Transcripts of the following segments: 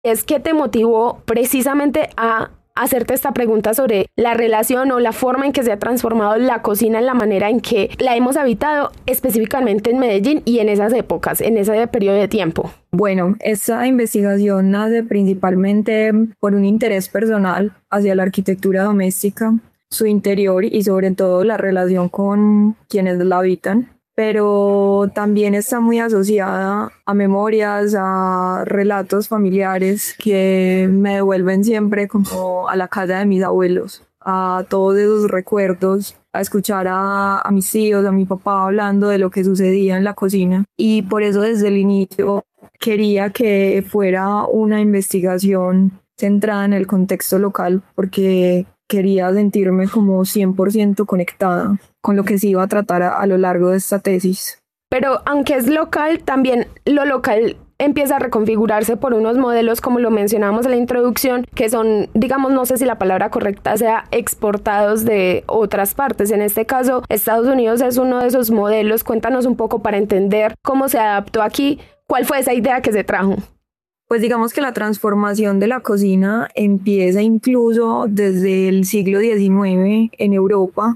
Es que te motivó precisamente a hacerte esta pregunta sobre la relación o la forma en que se ha transformado la cocina en la manera en que la hemos habitado específicamente en Medellín y en esas épocas, en ese periodo de tiempo. Bueno, esta investigación nace principalmente por un interés personal hacia la arquitectura doméstica, su interior y sobre todo la relación con quienes la habitan, pero también está muy asociada a memorias, a relatos familiares que me devuelven siempre como a la casa de mis abuelos, a todos esos recuerdos, a escuchar a mis tíos, a mi papá hablando de lo que sucedía en la cocina. Y por eso desde el inicio quería que fuera una investigación centrada en el contexto local, porque quería sentirme como 100% conectada con lo que se iba a tratar a lo largo de esta tesis. Pero aunque es local, también lo local empieza a reconfigurarse por unos modelos, como lo mencionamos en la introducción, que son, digamos, no sé si la palabra correcta sea exportados de otras partes. En este caso, Estados Unidos es uno de esos modelos. Cuéntanos un poco para entender cómo se adaptó aquí, cuál fue esa idea que se trajo. Pues digamos que la transformación de la cocina empieza incluso desde el siglo XIX en Europa,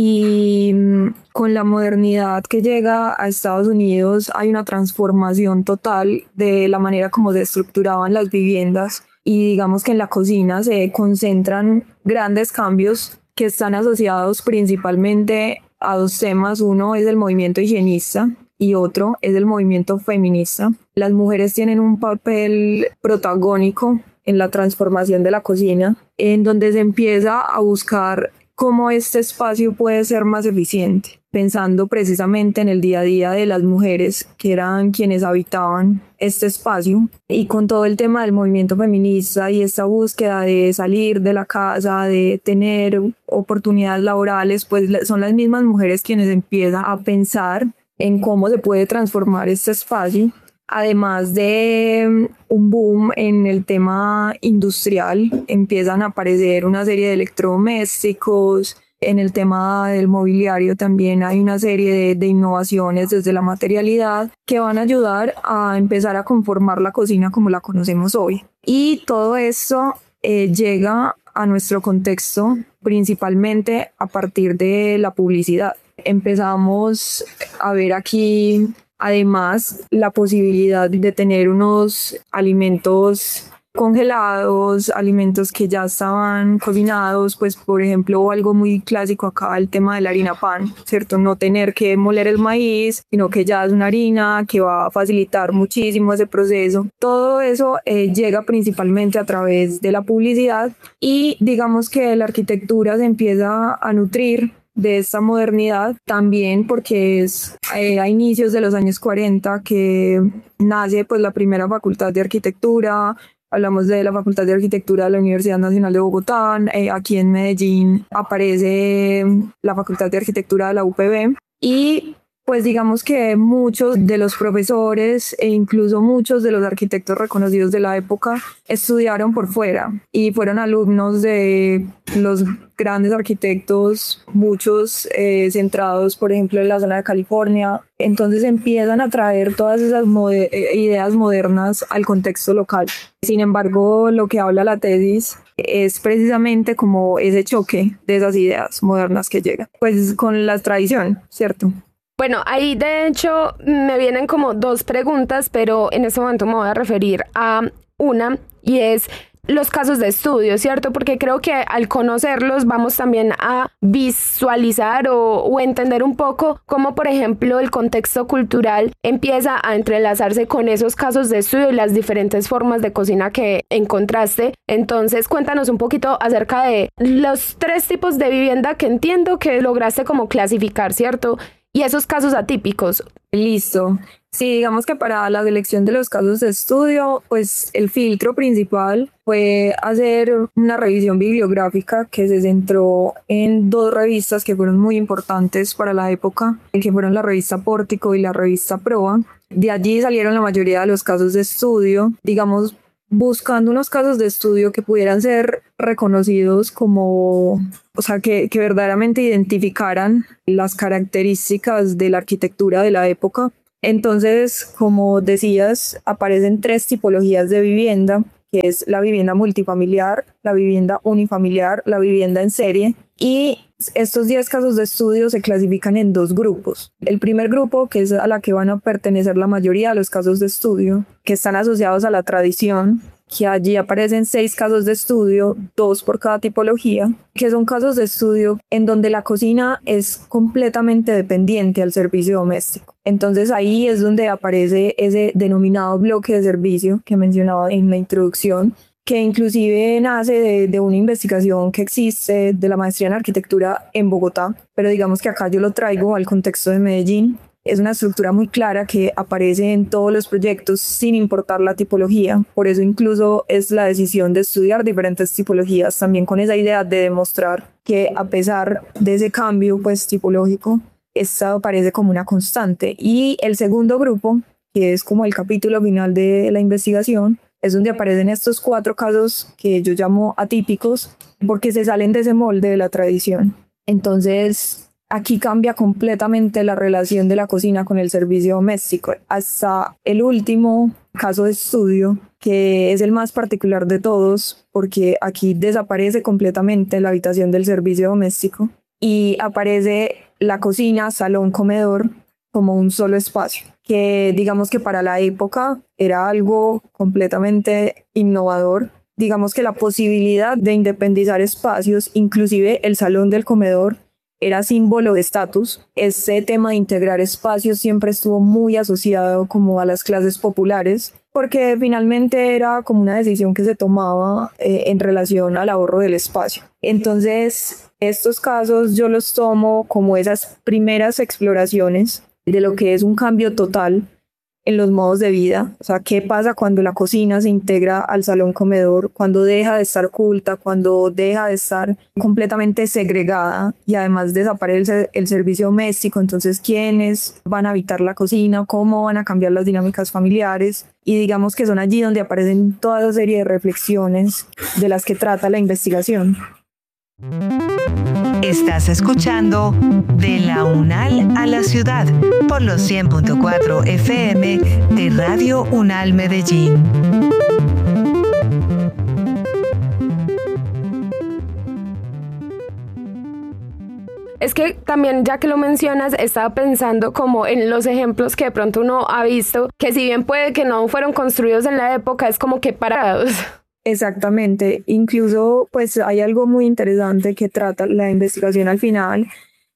y con la modernidad que llega a Estados Unidos hay una transformación total de la manera como se estructuraban las viviendas, y digamos que en la cocina se concentran grandes cambios que están asociados principalmente a dos temas. Uno es el movimiento higienista y otro es el movimiento feminista. Las mujeres tienen un papel protagónico en la transformación de la cocina, en donde se empieza a buscar cómo este espacio puede ser más eficiente, pensando precisamente en el día a día de las mujeres, que eran quienes habitaban este espacio. Y con todo el tema del movimiento feminista y esta búsqueda de salir de la casa, de tener oportunidades laborales, pues son las mismas mujeres quienes empiezan a pensar en cómo se puede transformar este espacio. Además de un boom en el tema industrial, empiezan a aparecer una serie de electrodomésticos. En el tema del mobiliario también hay una serie de innovaciones desde la materialidad que van a ayudar a empezar a conformar la cocina como la conocemos hoy. Y todo esto llega a nuestro contexto principalmente a partir de la publicidad. Empezamos a ver aquí además la posibilidad de tener unos alimentos congelados, alimentos que ya estaban cocinados, pues por ejemplo algo muy clásico acá, el tema de la harina pan, ¿cierto? No tener que moler el maíz, sino que ya es una harina que va a facilitar muchísimo ese proceso. Todo eso llega principalmente a través de la publicidad, y digamos que la arquitectura se empieza a nutrir de esta modernidad también porque es a inicios de los años 40 que nace pues la primera facultad de arquitectura. Hablamos de la Facultad de Arquitectura de la Universidad Nacional de Bogotá. Aquí en Medellín aparece la Facultad de Arquitectura de la UPB, y pues digamos que muchos de los profesores e incluso muchos de los arquitectos reconocidos de la época estudiaron por fuera y fueron alumnos de los grandes arquitectos, muchos centrados por ejemplo en la zona de California. Entonces empiezan a traer todas esas ideas modernas al contexto local. Sin embargo, lo que habla la tesis es precisamente como ese choque de esas ideas modernas que llegan pues con la tradición, ¿cierto? Bueno, ahí de hecho me vienen como dos preguntas, pero en este momento me voy a referir a una, y es los casos de estudio, ¿cierto? Porque creo que al conocerlos vamos también a visualizar o entender un poco cómo, por ejemplo, el contexto cultural empieza a entrelazarse con esos casos de estudio y las diferentes formas de cocina que encontraste. Entonces, cuéntanos un poquito acerca de los tres tipos de vivienda que entiendo que lograste como clasificar, ¿cierto? Y esos casos atípicos. Listo. Sí, digamos que para la selección de los casos de estudio, pues el filtro principal fue hacer una revisión bibliográfica que se centró en dos revistas que fueron muy importantes para la época, que fueron la revista Pórtico y la revista Proa. De allí salieron la mayoría de los casos de estudio, digamos, buscando unos casos de estudio que pudieran ser reconocidos como, o sea, que verdaderamente identificaran las características de la arquitectura de la época. Entonces, como decías, aparecen tres tipologías de vivienda que es la vivienda multifamiliar, la vivienda unifamiliar, la vivienda en serie. Y estos 10 casos de estudio se clasifican en 2 grupos. El primer grupo, que es a la que van a pertenecer la mayoría de los casos de estudio, que están asociados a la tradición, que allí aparecen 6 casos de estudio, 2 por cada tipología, que son casos de estudio en donde la cocina es completamente dependiente al servicio doméstico. Entonces ahí es donde aparece ese denominado bloque de servicio que mencionaba en la introducción, que inclusive nace de una investigación que existe de la maestría en arquitectura en Bogotá, pero digamos que acá yo lo traigo al contexto de Medellín. Es una estructura muy clara que aparece en todos los proyectos sin importar la tipología. Por eso incluso es la decisión de estudiar diferentes tipologías, también con esa idea de demostrar que a pesar de ese cambio pues tipológico, esta aparece como una constante. Y el segundo grupo, que es como el capítulo final de la investigación, es donde aparecen estos 4 casos que yo llamo atípicos porque se salen de ese molde de la tradición. Entonces, aquí cambia completamente la relación de la cocina con el servicio doméstico. Hasta el último caso de estudio, que es el más particular de todos, porque aquí desaparece completamente la habitación del servicio doméstico y aparece la cocina, salón, comedor como un solo espacio, que digamos que para la época era algo completamente innovador. Digamos que la posibilidad de independizar espacios, inclusive el salón del comedor, era símbolo de estatus. Ese tema de integrar espacios siempre estuvo muy asociado como a las clases populares, porque finalmente era como una decisión que se tomaba en relación al ahorro del espacio. Entonces, estos casos yo los tomo como esas primeras exploraciones de lo que es un cambio total en los modos de vida. O sea, ¿qué pasa cuando la cocina se integra al salón comedor? Cuando deja de estar oculta, cuando deja de estar completamente segregada y además desaparece el servicio doméstico. Entonces, ¿quiénes van a habitar la cocina? ¿Cómo van a cambiar las dinámicas familiares? Y digamos que son allí donde aparecen toda esa serie de reflexiones de las que trata la investigación. Estás escuchando De la UNAL a la Ciudad por los 100.4 FM de Radio UNAL Medellín. Es que también, ya que lo mencionas, estaba pensando como en los ejemplos que de pronto uno ha visto, que si bien puede que no fueron construidos en la época, es como que parados. Exactamente, incluso pues hay algo muy interesante que trata la investigación al final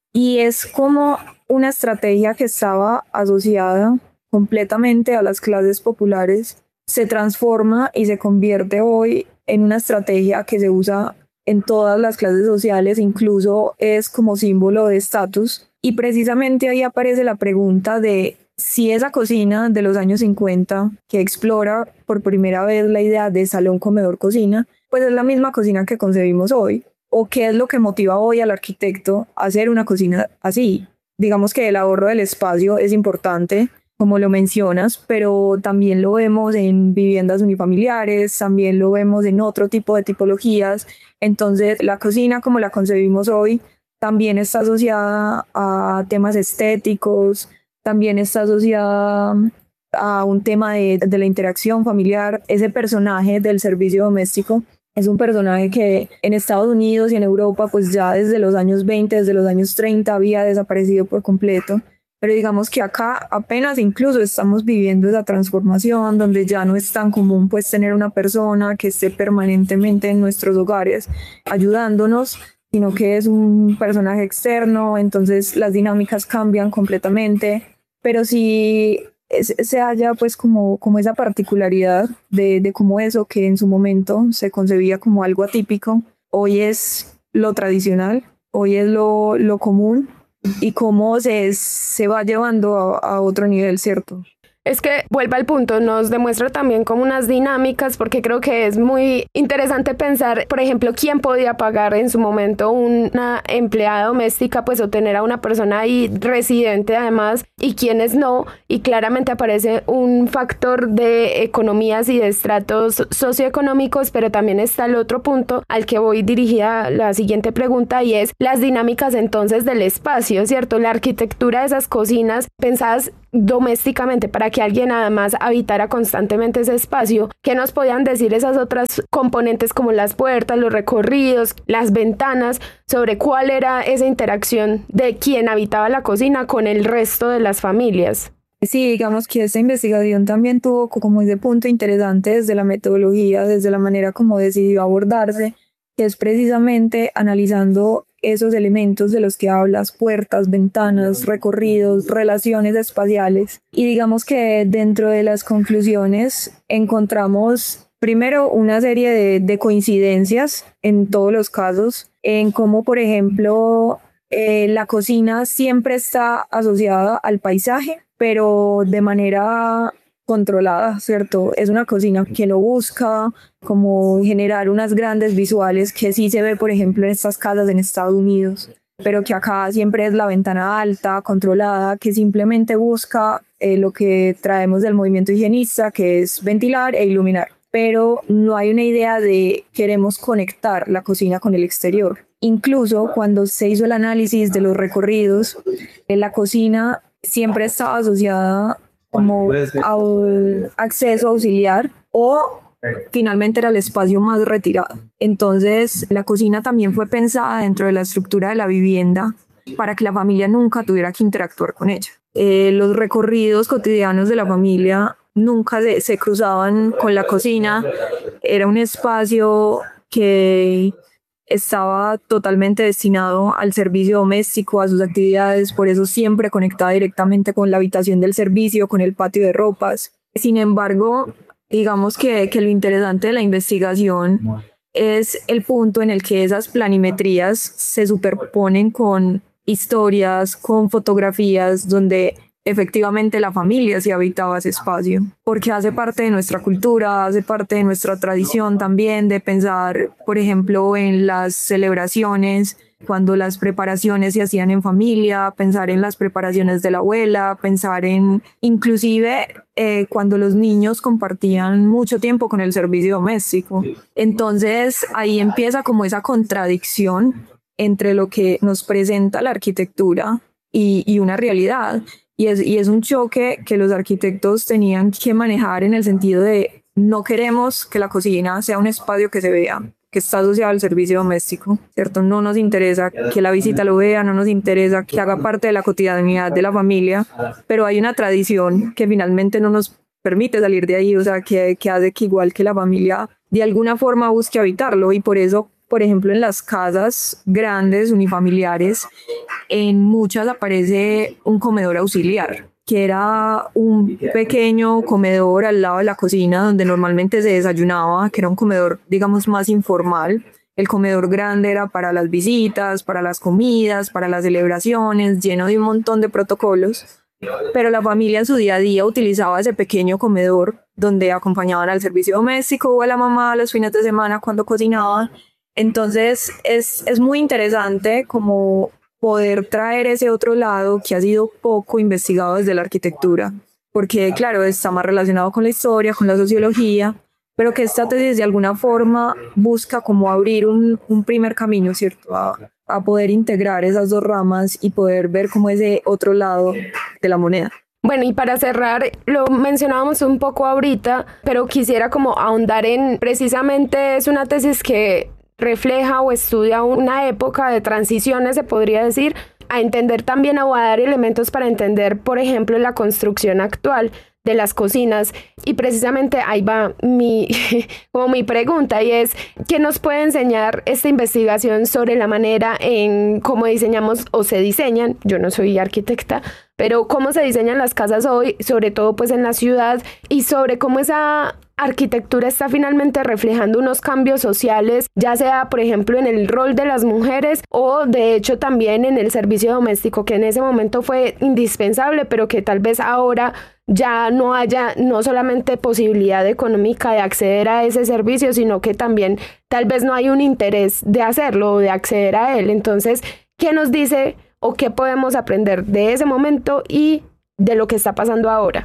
y es como una estrategia que estaba asociada completamente a las clases populares se transforma y se convierte hoy en una estrategia que se usa en todas las clases sociales, incluso es como símbolo de estatus. Y precisamente ahí aparece la pregunta de si esa cocina de los años 50 que explora por primera vez la idea de salón, comedor, cocina, pues es la misma cocina que concebimos hoy, o qué es lo que motiva hoy al arquitecto a hacer una cocina así. Digamos que el ahorro del espacio es importante, como lo mencionas, pero también lo vemos en viviendas unifamiliares, también lo vemos en otro tipo de tipologías. Entonces, la cocina como la concebimos hoy también está asociada a temas estéticos, también está asociada a un tema de la interacción familiar. Ese personaje del servicio doméstico es un personaje que en Estados Unidos y en Europa, pues ya desde los años 20, desde los años 30 había desaparecido por completo. Pero digamos que acá apenas incluso estamos viviendo esa transformación donde ya no es tan común pues tener una persona que esté permanentemente en nuestros hogares ayudándonos, sino que es un personaje externo. Entonces las dinámicas cambian completamente. Pero sí se halla pues como esa particularidad de cómo eso que en su momento se concebía como algo atípico, hoy es lo tradicional, hoy es lo común y cómo se va llevando a otro nivel, ¿cierto? Es que, vuelve al punto, nos demuestra también como unas dinámicas, porque creo que es muy interesante pensar, por ejemplo, quién podía pagar en su momento una empleada doméstica, pues, o tener a una persona ahí residente además, y quiénes no, y claramente aparece un factor de economías y de estratos socioeconómicos, pero también está el otro punto al que voy dirigida la siguiente pregunta, y es las dinámicas entonces del espacio, ¿cierto? La arquitectura de esas cocinas pensadas domésticamente, para que alguien además habitara constantemente ese espacio. ¿Qué nos podían decir esas otras componentes como las puertas, los recorridos, las ventanas, sobre cuál era esa interacción de quien habitaba la cocina con el resto de las familias? Sí, digamos que esta investigación también tuvo como ese punto interesante desde la metodología, desde la manera como decidió abordarse, que es precisamente analizando esos elementos de los que hablas: puertas, ventanas, recorridos, relaciones espaciales. Y digamos que dentro de las conclusiones encontramos primero una serie de coincidencias en todos los casos, en cómo, por ejemplo, la cocina siempre está asociada al paisaje, pero de manera controlada, ¿cierto? Es una cocina que lo busca como generar unas grandes visuales que sí se ve, por ejemplo, en estas casas en Estados Unidos, pero que acá siempre es la ventana alta, controlada, que simplemente busca lo que traemos del movimiento higienista, que es ventilar e iluminar. Pero no hay una idea de queremos conectar la cocina con el exterior. Incluso cuando se hizo el análisis de los recorridos, la cocina siempre estaba asociada como al acceso auxiliar o finalmente era el espacio más retirado. Entonces la cocina también fue pensada dentro de la estructura de la vivienda para que la familia nunca tuviera que interactuar con ella. Los recorridos cotidianos de la familia nunca se cruzaban con la cocina. Era un espacio que estaba totalmente destinado al servicio doméstico, a sus actividades, por eso siempre conectaba directamente con la habitación del servicio, con el patio de ropas. Sin embargo, digamos que lo interesante de la investigación es el punto en el que esas planimetrías se superponen con historias, con fotografías, donde efectivamente la familia sí habitaba ese espacio, porque hace parte de nuestra cultura, hace parte de nuestra tradición también de pensar, por ejemplo, en las celebraciones, cuando las preparaciones se hacían en familia, pensar en las preparaciones de la abuela, pensar en inclusive cuando los niños compartían mucho tiempo con el servicio doméstico. Entonces ahí empieza como esa contradicción entre lo que nos presenta la arquitectura y una realidad. Y es un choque que los arquitectos tenían que manejar en el sentido de no queremos que la cocina sea un espacio que se vea, que está asociado al servicio doméstico, ¿cierto? No nos interesa que la visita lo vea, no nos interesa que haga parte de la cotidianidad de la familia, pero hay una tradición que finalmente no nos permite salir de ahí, o sea, que hace que igual que la familia de alguna forma busque habitarlo, y por eso, por ejemplo, en las casas grandes, unifamiliares, en muchas aparece un comedor auxiliar, que era un pequeño comedor al lado de la cocina donde normalmente se desayunaba, que era un comedor, digamos, más informal. El comedor grande era para las visitas, para las comidas, para las celebraciones, lleno de un montón de protocolos. Pero la familia en su día a día utilizaba ese pequeño comedor donde acompañaban al servicio doméstico o a la mamá los fines de semana cuando cocinaban. Entonces es muy interesante como poder traer ese otro lado que ha sido poco investigado desde la arquitectura, porque claro, está más relacionado con la historia, con la sociología, pero que esta tesis de alguna forma busca como abrir un primer camino, ¿cierto? A poder integrar esas dos ramas y poder ver como ese otro lado de la moneda. Bueno, y para cerrar, lo mencionábamos un poco ahorita, pero quisiera como ahondar en, precisamente es una tesis que refleja o estudia una época de transiciones, se podría decir, a entender también o a dar elementos para entender, por ejemplo, la construcción actual de las cocinas. Y precisamente ahí va mi pregunta, y es, ¿qué nos puede enseñar esta investigación sobre la manera en cómo diseñamos o se diseñan? Yo no soy arquitecta, pero cómo se diseñan las casas hoy, sobre todo pues en la ciudad, y sobre cómo esa arquitectura está finalmente reflejando unos cambios sociales, ya sea por ejemplo en el rol de las mujeres o de hecho también en el servicio doméstico, que en ese momento fue indispensable, pero que tal vez ahora ya no haya no solamente posibilidad económica de acceder a ese servicio, sino que también tal vez no hay un interés de hacerlo o de acceder a él. Entonces, ¿qué nos dice o qué podemos aprender de ese momento y de lo que está pasando ahora?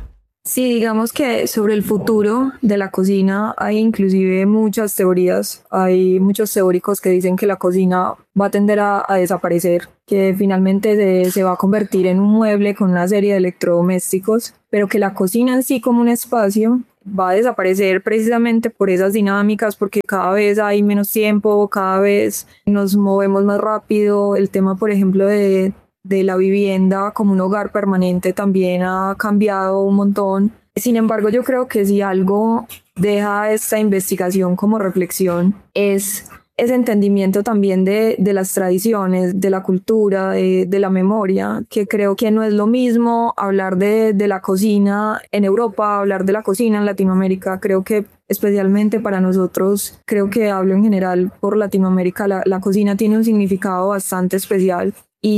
Sí, digamos que sobre el futuro de la cocina hay inclusive muchas teorías. Hay muchos teóricos que dicen que la cocina va a tender a desaparecer, que finalmente se va a convertir en un mueble con una serie de electrodomésticos, pero que la cocina en sí como un espacio va a desaparecer precisamente por esas dinámicas, porque cada vez hay menos tiempo, cada vez nos movemos más rápido. El tema, por ejemplo, de la vivienda como un hogar permanente también ha cambiado un montón. Sin embargo, yo creo que si algo deja esta investigación como reflexión es ese entendimiento también de las tradiciones, de la cultura, de la memoria, que creo que no es lo mismo hablar de la cocina en Europa, hablar de la cocina en Latinoamérica. Creo que especialmente para nosotros, creo que hablo en general por Latinoamérica, la cocina tiene un significado bastante especial.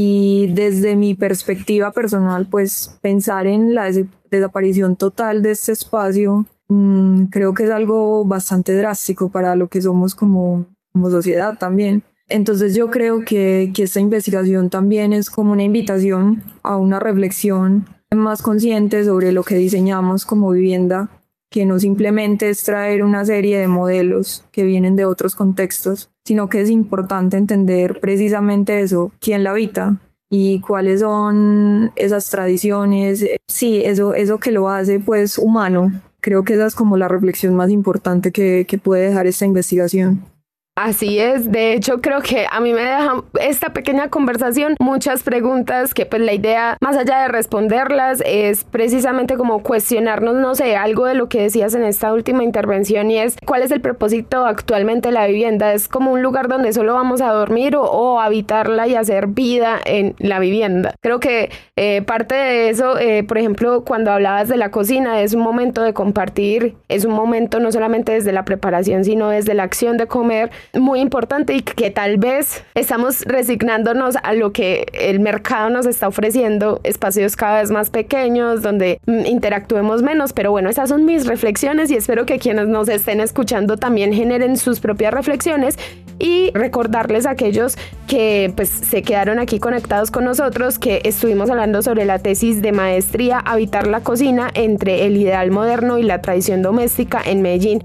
Y desde mi perspectiva personal, pues pensar en la desaparición total de este espacio, creo que es algo bastante drástico para lo que somos como sociedad también. Entonces yo creo que esta investigación también es como una invitación a una reflexión más consciente sobre lo que diseñamos como vivienda, que no simplemente es traer una serie de modelos que vienen de otros contextos, sino que es importante entender precisamente eso, quién la habita y cuáles son esas tradiciones, sí, eso que lo hace pues humano. Creo que esa es como la reflexión más importante que puede dejar esta investigación. Así es, de hecho creo que a mí me deja esta pequeña conversación muchas preguntas que pues la idea, más allá de responderlas, es precisamente como cuestionarnos, no sé, algo de lo que decías en esta última intervención, y es ¿cuál es el propósito actualmente de la vivienda? ¿Es como un lugar donde solo vamos a dormir o habitarla y hacer vida en la vivienda? Creo que parte de eso, por ejemplo, cuando hablabas de la cocina, es un momento de compartir, es un momento no solamente desde la preparación, sino desde la acción de comer, muy importante, y que tal vez estamos resignándonos a lo que el mercado nos está ofreciendo, espacios cada vez más pequeños donde interactuemos menos. Pero bueno, esas son mis reflexiones y espero que quienes nos estén escuchando también generen sus propias reflexiones, y recordarles a aquellos que pues se quedaron aquí conectados con nosotros que estuvimos hablando sobre la tesis de maestría Habitar la cocina entre el ideal moderno y la tradición doméstica en Medellín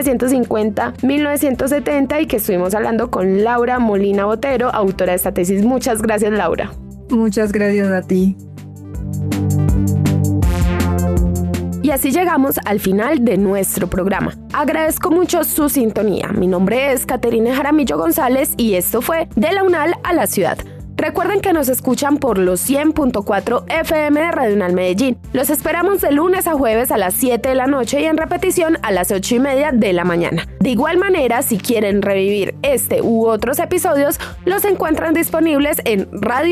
1950-1970, y que estuvimos hablando con Laura Molina Botero, autora de esta tesis. Muchas gracias, Laura. Muchas gracias a ti. Y así llegamos al final de nuestro programa. Agradezco mucho su sintonía. Mi nombre es Caterina Jaramillo González y esto fue De la UNAL a la Ciudad. Recuerden que nos escuchan por los 100.4 FM de Radio UNAL Medellín. Los esperamos de lunes a jueves a las 7 de la noche y en repetición a las 8:30 de la mañana. De igual manera, si quieren revivir este u otros episodios, los encuentran disponibles en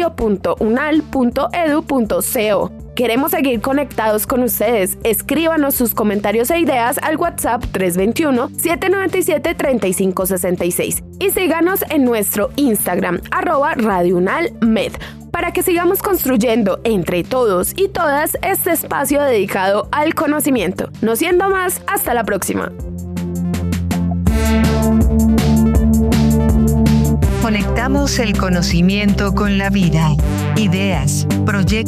radio.unal.edu.co. Queremos seguir conectados con ustedes. Escríbanos sus comentarios e ideas al WhatsApp 321-797-3566 y síganos en nuestro Instagram @RadioUnalMed para que sigamos construyendo entre todos y todas este espacio dedicado al conocimiento. No siendo más, hasta la próxima. Conectamos el conocimiento con la vida, ideas, proyectos